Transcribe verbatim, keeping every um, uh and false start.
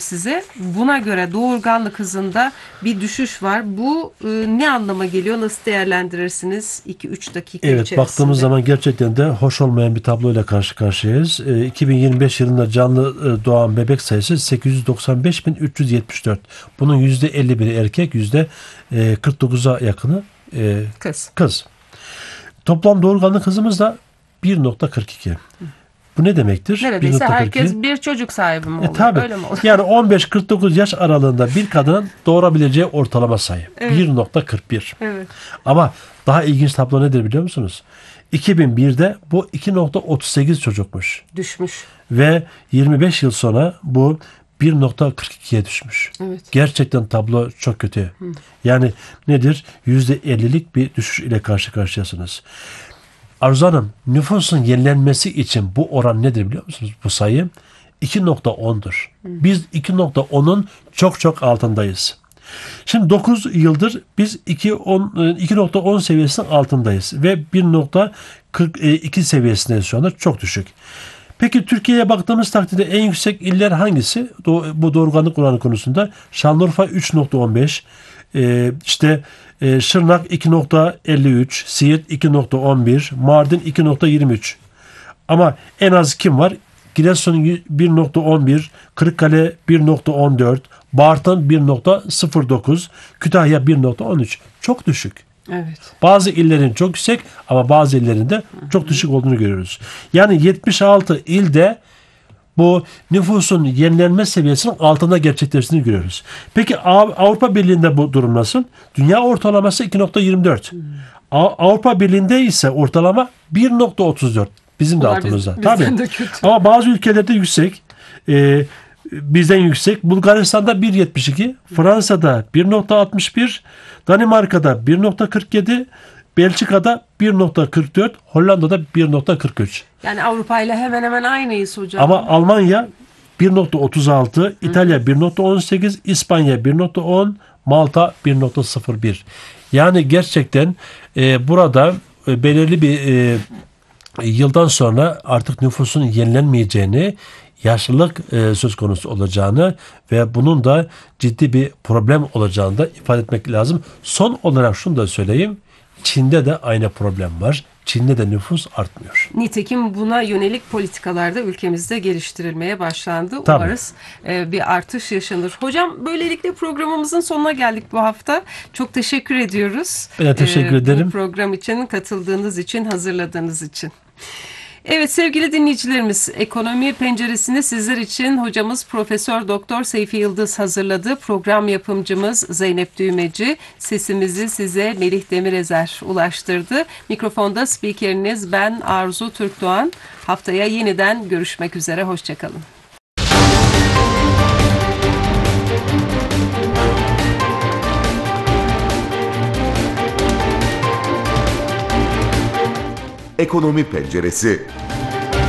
size. Buna göre doğurganlık hızında bir düşüş var. Bu e, ne anlama geliyor? Nasıl değerlendirirsiniz iki üç dakika evet, içerisinde? Baktığımız zaman gerçekten de hoş olmayan bir tabloyla karşı karşıyayız. E, iki bin yirmi beş yılında canlı e, doğan bebek sayısı sekiz yüz doksan beş bin üç yüz yetmiş dört. Bunun yüzde elli biri erkek, yüzde kırk dokuza yakını e, Kız. kız. Toplam doğurganlık hızımız da bir nokta kırk iki. Bu ne demektir? Neredeyse herkes bir çocuk sahibi mi oluyor? E, tabii. Öyle mi oluyor? Yani on beş kırk dokuz yaş aralığında bir kadının doğurabileceği ortalama sayı. Evet. bir nokta kırk bir. Evet. Ama daha ilginç tablo nedir biliyor musunuz? iki bin birde bu iki nokta otuz sekiz çocukmuş. Düşmüş. Ve yirmi beş yıl sonra bu bir nokta kırk ikiye düşmüş. Evet. Gerçekten tablo çok kötü. Hı. Yani nedir? yüzde ellilik bir düşüş ile karşı karşıyasınız. Arzu Hanım, nüfusun yenilenmesi için bu oran nedir biliyor musunuz? Bu sayı iki nokta ondur. Biz iki nokta onun çok çok altındayız. Şimdi dokuz yıldır biz iki nokta on seviyesinin altındayız ve bir nokta kırk iki seviyesindeyiz şu anda, çok düşük. Peki Türkiye'ye baktığımız takdirde en yüksek iller hangisi? Bu doğurganlık oranı konusunda Şanlıurfa üç nokta on beş, ee, işte e, Şırnak iki nokta elli üç, Siirt iki nokta on bir, Mardin iki nokta yirmi üç. Ama en az kim var? Giresun bir nokta on bir, Kırıkkale bir nokta on dört, Bartın bir nokta sıfır dokuz, Kütahya bir nokta on üç. Çok düşük. Evet. Bazı illerin çok yüksek ama bazı illerin de çok düşük olduğunu görüyoruz. Yani yetmiş altı ilde bu nüfusun yenilenme seviyesinin altında gerçekleştiğini görüyoruz. Peki Avrupa Birliği'nde bu durum nasıl? Dünya ortalaması iki nokta yirmi dört. Hmm. Avrupa Birliği'nde ise ortalama bir nokta otuz dört. Bizim de Bunlar altımızda. Biz, Tabii. De Ama bazı ülkelerde yüksek. Ee, bizden yüksek. Bulgaristan'da bir nokta yetmiş iki, Fransa'da bir nokta altmış bir, Danimarka'da bir nokta kırk yedi, Belçika'da bir nokta kırk dört, Hollanda'da bir nokta kırk üç. Yani Avrupa ile hemen hemen aynıyız hocam. Ama Almanya bir nokta otuz altı, İtalya bir nokta on sekiz, İspanya bir nokta on, Malta bir nokta sıfır bir. Yani gerçekten e, burada e, belirli bir e, yıldan sonra artık nüfusun yenilenmeyeceğini, yaşlılık e, söz konusu olacağını ve bunun da ciddi bir problem olacağını da ifade etmek lazım. Son olarak şunu da söyleyeyim. Çin'de de aynı problem var. Çin'de de nüfus artmıyor. Nitekim buna yönelik politikalarda ülkemizde geliştirilmeye başlandı. Tabii. Umarız e, bir artış yaşanır. Hocam, böylelikle programımızın sonuna geldik bu hafta. Çok teşekkür ediyoruz. Ben teşekkür e, ederim. Bu program için, katıldığınız için, hazırladığınız için. Evet sevgili dinleyicilerimiz, Ekonomi Penceresi'ni sizler için hocamız Profesör Doktor Seyfi Yıldız hazırladı. Program yapımcımız Zeynep Düğmeci, sesimizi size Melih Demirezer ulaştırdı. Mikrofonda spikeriniz ben Arzu Türkdoğan. Haftaya yeniden görüşmek üzere, hoşçakalın. Ekonomi Penceresi.